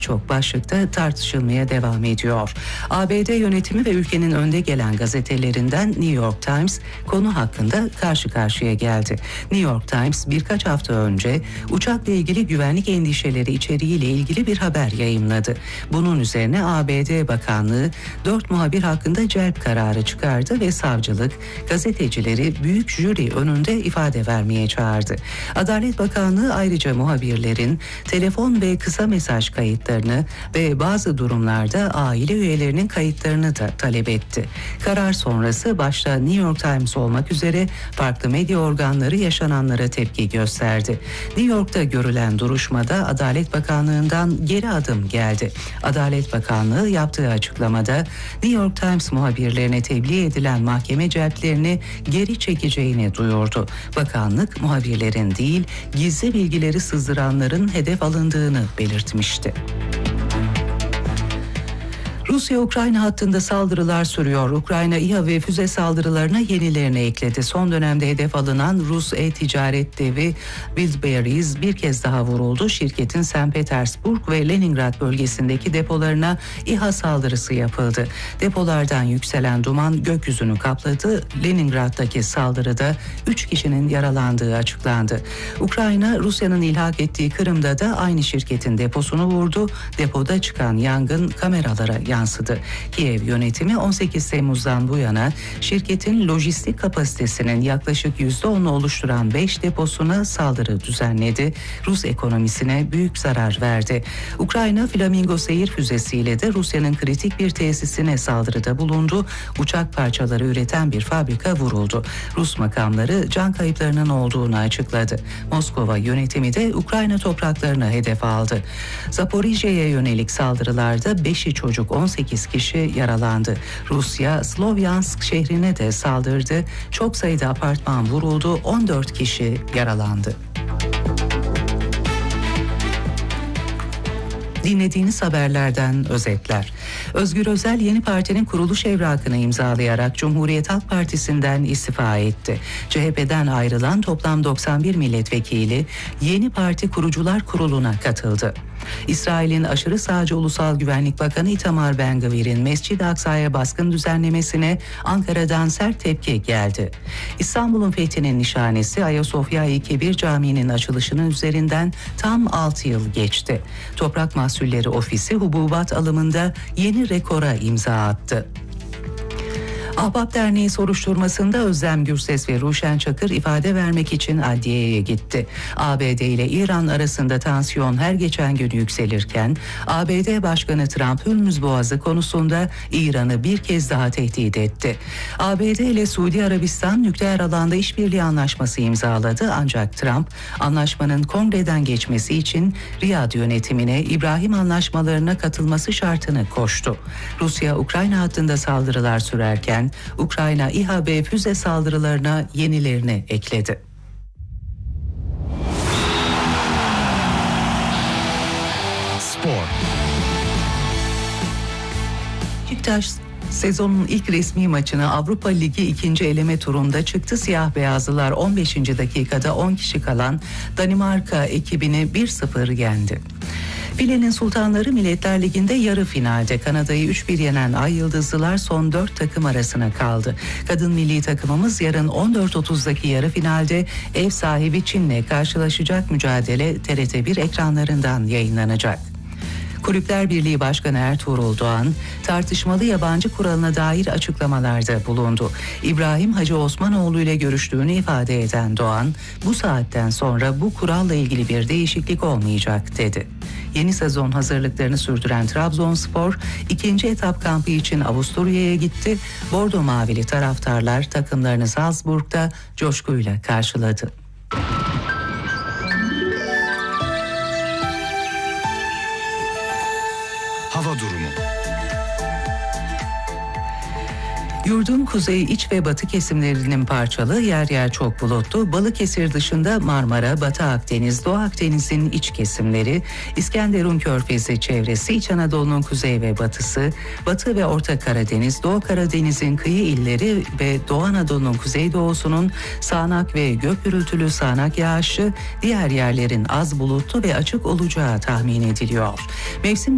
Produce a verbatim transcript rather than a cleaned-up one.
çok başlıkta tartışılmaya devam ediyor. A B D yönetimi ve ülkenin önde gelen gazetelerinden New York Times konu hakkında karşı karşıya geldi. New York Times birkaç hafta önce uçakla ilgili güvenlik endişeleri içeriğiyle ilgili bir haber yayımladı. Bunun üzerine A B D Bakanlığı dört muhabir hakkında celp kararı çıkardı ve savcılık gazetecileri büyük jüri önünde ifade vermeye çağırdı. Adalet Bakanlığı ayrıca muhabirlerin telefon ve kısa mesaj kayıtları ve bazı durumlarda aile üyelerinin kayıtlarını da talep etti. Karar sonrası başta New York Times olmak üzere farklı medya organları yaşananlara tepki gösterdi. New York'ta görülen duruşmada Adalet Bakanlığı'ndan geri adım geldi. Adalet Bakanlığı yaptığı açıklamada New York Times muhabirlerine tebliğ edilen mahkeme celplerini geri çekeceğini duyurdu. Bakanlık muhabirlerin değil, gizli bilgileri sızdıranların hedef alındığını belirtmişti. Rusya-Ukrayna hattında saldırılar sürüyor. Ukrayna İHA ve füze saldırılarına yenilerini ekledi. Son dönemde hedef alınan Rus e-ticaret devi Wildberries bir kez daha vuruldu. Şirketin Sankt Petersburg ve Leningrad bölgesindeki depolarına İHA saldırısı yapıldı. Depolardan yükselen duman gökyüzünü kapladı. Leningrad'daki saldırıda üç kişinin yaralandığı açıklandı. Ukrayna, Rusya'nın ilhak ettiği Kırım'da da aynı şirketin deposunu vurdu. Depoda çıkan yangın kameralara yansıdı. Kiev yönetimi on sekiz Temmuz'dan bu yana şirketin lojistik kapasitesinin yaklaşık yüzde on'u oluşturan beş deposuna saldırı düzenledi. Rus ekonomisine büyük zarar verdi. Ukrayna Flamingo seyir füzesiyle de Rusya'nın kritik bir tesisine saldırıda bulundu. Uçak parçaları üreten bir fabrika vuruldu. Rus makamları can kayıplarının olduğunu açıkladı. Moskova yönetimi de Ukrayna topraklarını hedef aldı. Zaporijye'ye yönelik saldırılarda beşi çocuk, on sekiz kişi yaralandı. Rusya Slovyansk şehrine de saldırdı. Çok sayıda apartman vuruldu. on dört kişi yaralandı. Dinlediğiniz haberlerden özetler. Özgür Özel yeni partinin kuruluş evrakını imzalayarak Cumhuriyet Halk Partisi'nden istifa etti. C H P'den ayrılan toplam doksan bir milletvekili yeni parti kurucular kuruluna katıldı. İsrail'in aşırı sağcı Ulusal Güvenlik Bakanı Itamar Ben-Gvir'in Mescid-i Aksa'ya baskın düzenlemesine Ankara'dan sert tepki geldi. İstanbul'un fethinin nişanesi Ayasofya-i Kebir Camii'nin açılışının üzerinden tam altı yıl geçti. Toprak Mahsulleri Ofisi hububat alımında yeni rekora imza attı. Ahbap Derneği soruşturmasında Özlem Gürses ve Ruşen Çakır ifade vermek için adliyeye gitti. A B D ile İran arasında tansiyon her geçen gün yükselirken A B D Başkanı Trump Hürmüz Boğazı konusunda İran'ı bir kez daha tehdit etti. A B D ile Suudi Arabistan nükleer alanda işbirliği anlaşması imzaladı ancak Trump anlaşmanın kongreden geçmesi için Riyad yönetimine İbrahim anlaşmalarına katılması şartını koştu. Rusya Ukrayna hattında saldırılar sürerken Ukrayna İHA ve füze saldırılarına yenilerini ekledi. Spor. Beşiktaş sezonun ilk resmi maçına Avrupa Ligi ikinci eleme turunda çıktı. Siyah beyazlılar on beşinci dakikada on kişi kalan Danimarka ekibini bir sıfır yendi. Filenin Sultanları Milletler Ligi'nde yarı finalde Kanada'yı üç bir yenen Ay Yıldızlılar son dört takım arasına kaldı. Kadın milli takımımız yarın on dört otuzdaki yarı finalde ev sahibi Çin'le karşılaşacak. Mücadele T R T bir ekranlarından yayınlanacak. Kulüpler Birliği Başkanı Ertuğrul Doğan, tartışmalı yabancı kuralına dair açıklamalarda bulundu. İbrahim Hacı Osmanoğlu ile görüştüğünü ifade eden Doğan, bu saatten sonra bu kuralla ilgili bir değişiklik olmayacak dedi. Yeni sezon hazırlıklarını sürdüren Trabzonspor, ikinci etap kampı için Avusturya'ya gitti. Bordo Mavili taraftarlar takımlarını Salzburg'da coşkuyla karşıladı. Hava durumu. Yurdun kuzey, iç ve batı kesimlerinin parçalı, yer yer çok bulutlu. Balıkesir dışında Marmara, Batı Akdeniz, Doğu Akdeniz'in iç kesimleri, İskenderun Körfezi çevresi, İç Anadolu'nun kuzey ve batısı, Batı ve Orta Karadeniz, Doğu Karadeniz'in kıyı illeri ve Doğu Anadolu'nun kuzeydoğusunun sağanak ve gök gürültülü sağanak yağışı, diğer yerlerin az bulutlu ve açık olacağı tahmin ediliyor. Mevsim